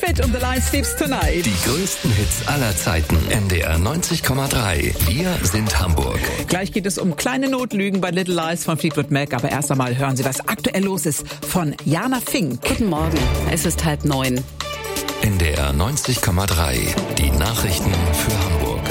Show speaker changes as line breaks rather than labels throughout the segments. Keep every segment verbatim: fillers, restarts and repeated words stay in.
Schmidt und The Line Sleeps Tonight.
Die größten Hits aller Zeiten. N D R neunzig Komma drei. Wir sind Hamburg.
Gleich geht es um kleine Notlügen bei Little Lies von Fleetwood Mac. Aber erst einmal hören Sie, was aktuell los ist von Jana Fink.
Guten Morgen, es ist halb neun.
N D R neunzig Komma drei. Die Nachrichten für Hamburg.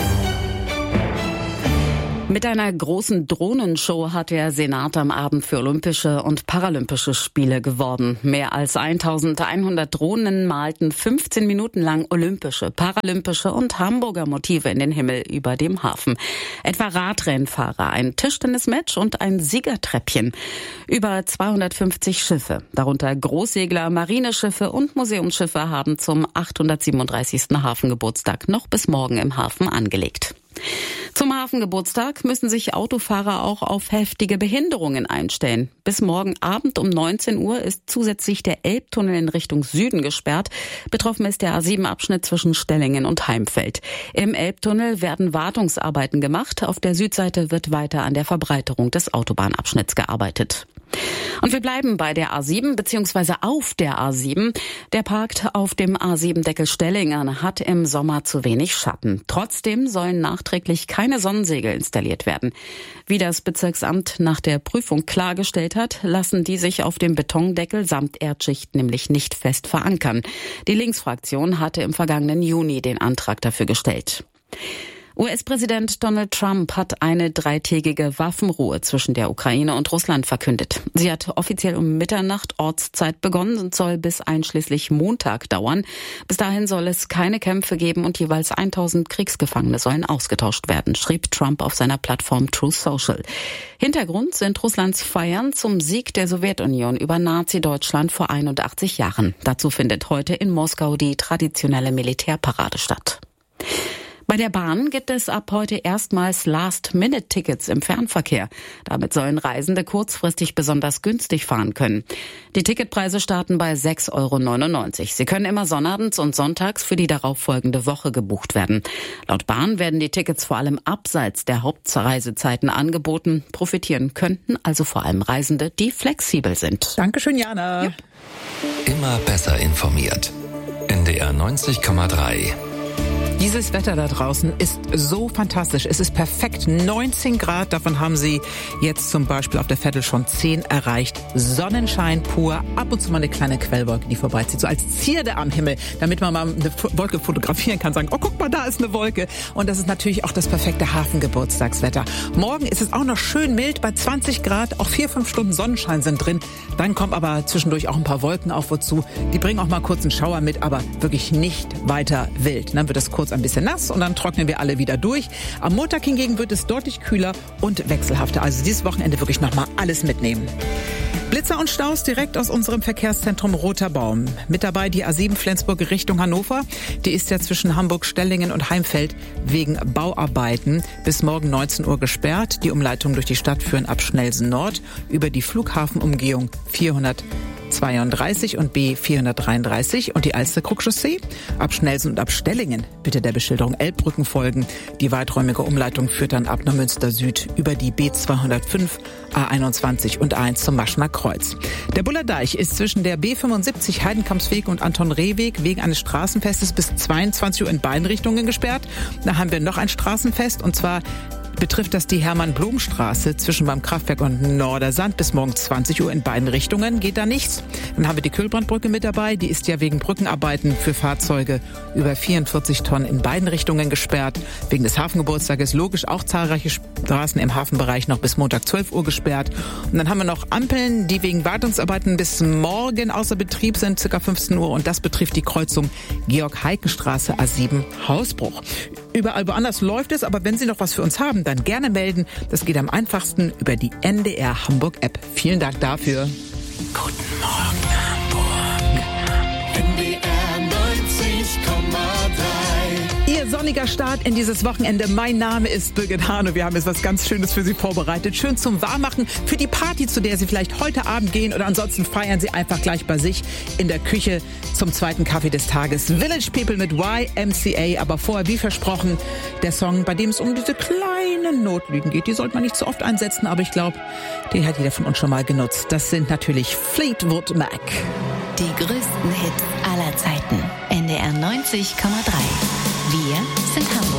Mit einer großen Drohnenshow hat der Senat am Abend für Olympische und Paralympische Spiele geworben. Mehr als eintausendeinhundert Drohnen malten fünfzehn Minuten lang olympische, paralympische und Hamburger Motive in den Himmel über dem Hafen. Etwa Radrennfahrer, ein Tischtennismatch und ein Siegertreppchen. Über zweihundertfünfzig Schiffe, darunter Großsegler, Marineschiffe und Museumsschiffe, haben zum achthundertsiebenunddreißigsten Hafengeburtstag noch bis morgen im Hafen angelegt. Zum Hafengeburtstag müssen sich Autofahrer auch auf heftige Behinderungen einstellen. Bis morgen Abend um neunzehn Uhr ist zusätzlich der Elbtunnel in Richtung Süden gesperrt. Betroffen ist der A sieben Abschnitt zwischen Stellingen und Heimfeld. Im Elbtunnel werden Wartungsarbeiten gemacht. Auf der Südseite wird weiter an der Verbreiterung des Autobahnabschnitts gearbeitet. Und wir bleiben bei der A sieben bzw. auf der A sieben. Der Park auf dem A sieben Deckel Stellingen hat im Sommer zu wenig Schatten. Trotzdem sollen nachträglich keine Sonnensegel installiert werden. Wie das Bezirksamt nach der Prüfung klargestellt hat, lassen die sich auf dem Betondeckel samt Erdschicht nämlich nicht fest verankern. Die Linksfraktion hatte im vergangenen Juni den Antrag dafür gestellt. U S-Präsident Donald Trump hat eine dreitägige Waffenruhe zwischen der Ukraine und Russland verkündet. Sie hat offiziell um Mitternacht Ortszeit begonnen und soll bis einschließlich Montag dauern. Bis dahin soll es keine Kämpfe geben und jeweils tausend Kriegsgefangene sollen ausgetauscht werden, schrieb Trump auf seiner Plattform Truth Social. Hintergrund sind Russlands Feiern zum Sieg der Sowjetunion über Nazi-Deutschland vor einundachtzig Jahren. Dazu findet heute in Moskau die traditionelle Militärparade statt. Bei der Bahn gibt es ab heute erstmals Last-Minute-Tickets im Fernverkehr. Damit sollen Reisende kurzfristig besonders günstig fahren können. Die Ticketpreise starten bei sechs Euro neunundneunzig. Sie können immer sonnabends und sonntags für die darauffolgende Woche gebucht werden. Laut Bahn werden die Tickets vor allem abseits der Hauptreisezeiten angeboten. Profitieren könnten also vor allem Reisende, die flexibel sind.
Dankeschön, Jana.
Jupp.
Immer besser informiert. N D R neunzig Komma drei.
Dieses Wetter da draußen ist so fantastisch. Es ist perfekt. neunzehn Grad, davon haben Sie jetzt zum Beispiel auf der Vettel schon zehn erreicht. Sonnenschein pur, ab und zu mal eine kleine Quellwolke, die vorbeizieht. So als Zierde am Himmel, damit man mal eine Wolke fotografieren kann, sagen, oh, guck mal, da ist eine Wolke. Und das ist natürlich auch das perfekte Hafengeburtstagswetter. Morgen ist es auch noch schön mild bei zwanzig Grad. Auch vier, fünf Stunden Sonnenschein sind drin. Dann kommen aber zwischendurch auch ein paar Wolken auf und zu. Die bringen auch mal kurz einen Schauer mit, aber wirklich nicht weiter wild. Dann wird es kurz ein bisschen nass und dann trocknen wir alle wieder durch. Am Montag hingegen wird es deutlich kühler und wechselhafter. Also dieses Wochenende wirklich nochmal alles mitnehmen. Blitzer und Staus direkt aus unserem Verkehrszentrum Roter Baum. Mit dabei die A sieben Flensburg Richtung Hannover. Die ist ja zwischen Hamburg, Stellingen und Heimfeld wegen Bauarbeiten bis morgen neunzehn Uhr gesperrt. Die Umleitungen durch die Stadt führen ab Schnellsen Nord über die Flughafenumgehung vierhundertzweiunddreißig und B vierhundertdreiunddreißig und die Alster-Krug-Chaussee. Ab Schnellsen und ab Stellingen bitte der Beschilderung Elbbrücken folgen. Die weiträumige Umleitung führt dann ab Neumünster Süd über die B zweihundertfünf, A einundzwanzig und A eins zum Maschner Kreuz. Der Bullerdeich ist zwischen der B fünfundsiebzig Heidenkampsweg und Anton-Reh-Weg wegen eines Straßenfestes bis zweiundzwanzig Uhr in beiden Richtungen gesperrt. Da haben wir noch ein Straßenfest und zwar betrifft das die Hermann-Blum-Straße zwischen beim Kraftwerk und Nordersand bis morgen zwanzig Uhr in beiden Richtungen. Geht da nichts. Dann haben wir die Kühlbrandbrücke mit dabei. Die ist ja wegen Brückenarbeiten für Fahrzeuge über vierundvierzig Tonnen in beiden Richtungen gesperrt. Wegen des Hafengeburtstages logisch auch zahlreiche Straßen im Hafenbereich noch bis Montag zwölf Uhr gesperrt. Und dann haben wir noch Ampeln, die wegen Wartungsarbeiten bis morgen außer Betrieb sind, ca. fünfzehn Uhr. Und das betrifft die Kreuzung Georg-Heiken-Straße A sieben Hausbruch. Überall woanders läuft es, aber wenn Sie noch was für uns haben, dann gerne melden. Das geht am einfachsten über die N D R Hamburg App. Vielen Dank dafür.
Guten Morgen, Hamburg.
N D R neunzig Komma drei.
Ihr sonniger Start in dieses Wochenende. Mein Name ist Birgit Hahn und wir haben jetzt was ganz Schönes für Sie vorbereitet. Schön zum Warmmachen für die Party, zu der Sie vielleicht heute Abend gehen oder ansonsten feiern Sie einfach gleich bei sich in der Küche zum zweiten Kaffee des Tages. Village People mit Y M C A, aber vorher, wie versprochen, der Song, bei dem es um diese kleinen Notlügen geht. Die sollte man nicht so oft einsetzen, aber ich glaube, den hat jeder von uns schon mal genutzt. Das sind natürlich Fleetwood Mac.
Die größten Hits aller Zeiten. N D R neunzig Komma drei. Wir sind Hamburg.